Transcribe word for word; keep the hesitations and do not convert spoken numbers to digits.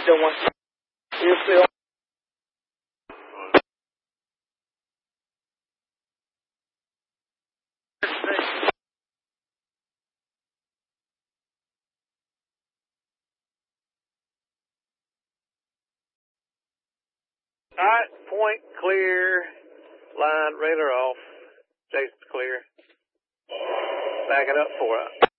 Don't want you feel. All right, point clear, line radar off. Jason's clear. Back it up for us.